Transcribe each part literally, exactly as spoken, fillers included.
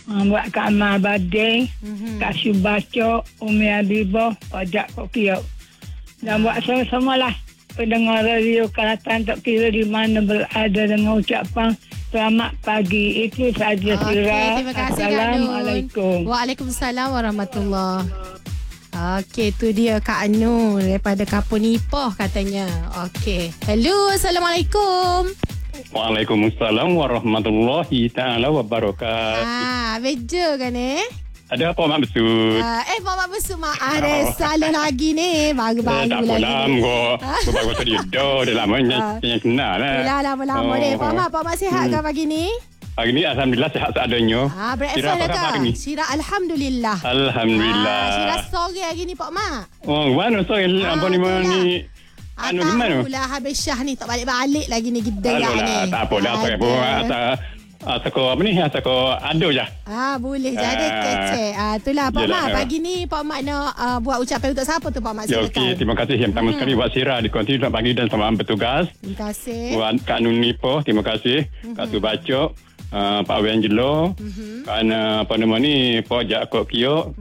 Uh, buat Kak Amal Bading, Mm-hmm. Kak Syubaco, Umi Habibah, Ojak Kok Kiok. Dan buat sama-sama lah pendengar radio Kelantan, tak kira di mana berada, dengan ucapan selamat pagi. Itu saja, Okey, Sira. terima kasih Kak Nun. Assalamualaikum. Waalaikumsalam warahmatullahi. Okey, tu dia Kak Anu daripada Kapur Nipah katanya. Okey. Hello, Assalamualaikum. Waalaikumsalam warahmatullahi ta'ala wabarakatuh. Ah, beja kan eh? Ada apa Mak Besut? Uh, eh, Mak Besut mak ada salah lagi ni. Eh, Baru-baru tak apa lagi. lah, kau. Kau bagus tadi. Dah, dah lama ni yang kenal lah. Dah lama-lama ni. Pak Mak, Pak Mak sihat ke pagi ni? Hari ni Alhamdulillah sihat seadanya. Ah, breakfast Syirah apa dah khabar ke? hari ni? Syirah Alhamdulillah. Alhamdulillah. Ah, Syirah sore hari ni Pak Mak. Oh, mana so Ah, apa ni mana itulah. ni? Ah, Anu gimana? tahulah habis Syah ni tak balik-balik lagi ni gedek Alah ni. lah, tak apa dah. Tak apa. Asal, asal kau apa ni? Asal kau ada je. Ah, boleh je ada Ah. kecek. Ah, itulah Pak Yelah, Mak. ah. Pagi ni Pak Mak nak uh, buat ucapan untuk siapa tu Pak Mak? Ya, Silakan. okey. Terima kasih. Yang pertama sekali buat Syirah di konti selamat pagi dan selamat bertugas. Terima kasih. Buat Kak Nun Nipoh, terima kasih. Kak Subacok, uh, Pak Wangelo, Kak uh, apa nama ni, Pak Jakob Kiok,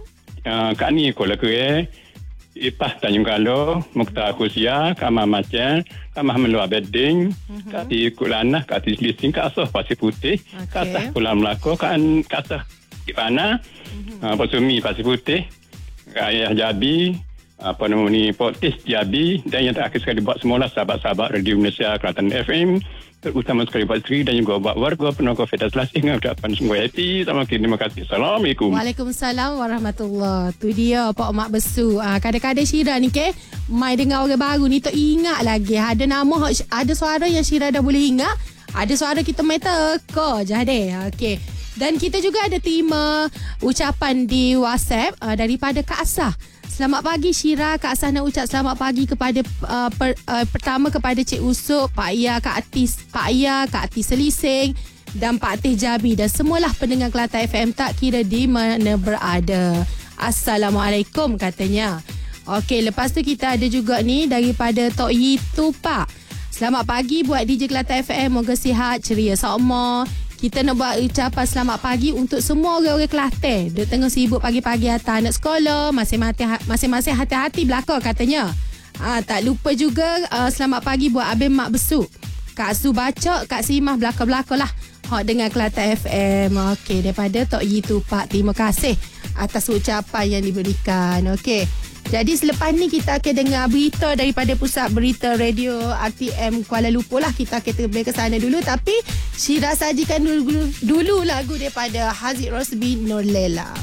uh, Kak Ni Kuala Kue, Ipah Tanjung Kalo, Mukhtar Khusia, Kak Mah Macen, Kak Mah Melua Beding, Kak Ti Kulanah, Kak Ti Selising, Kak Asah Pasir Putih, Kak Asah Pulau Melaka, Kak An- Kak Asah Ipana, uh, Pak Sumi Pasir Putih, Kak Ayah Jabi, apa nama ni, Potis Jabi, dan yang terakhir sekali buat semualah sahabat-sahabat Radio Malaysia Kelantan F M, terutama sekali buat Sri dan juga buat warga penonton Fedas Lasih dengan ucapan semua happy. Sama terima kasih. Assalamualaikum. Waalaikumsalam warahmatullahi. Tu dia Pak Mak Besu. Ah, kadang-kadang Syirah ni ke, mai dengar orang baru ni tak ingat lagi. Ada nama, ada suara yang Syirah dah boleh ingat. Ada suara kita main teka je deh. Okey. Dan kita juga ada terima ucapan di WhatsApp uh, daripada Kak Asah. Selamat pagi Syirah. Kak Asah nak ucap selamat pagi kepada uh, per, uh, pertama kepada Cik Usuk, Pak Ia, Kak Atis, Pak Ia, Kak Atis Selising dan Pak Teh Jabi dan semualah pendengar Kelantan F M tak kira di mana berada. Assalamualaikum katanya. Okey, lepas tu kita ada juga ni daripada Tok Yi Tupak. Selamat pagi buat D J Kelantan F M. Moga sihat, ceria sama. Kita nak buat ucapan selamat pagi untuk semua orang-orang Kelantan. Dia tengah sibuk pagi-pagi hantar anak sekolah. Masing-masing hati-hati belakang katanya. Ha, tak lupa juga uh, selamat pagi buat Abang Mak Besuk. Kak Su Bacok, Kak Simah belakang-belakang lah. Hot dengan Kelantan F M. Okey, daripada Tok Yi Tupak. Terima kasih atas ucapan yang diberikan. Okey. Jadi selepas ni kita akan dengar berita daripada Pusat Berita Radio R T M Kuala Lumpur lah. Kita akan terlebih ke sana dulu. Tapi Syirah sajikan dulu, dulu lagu daripada Haziq Rosby Nur Lela.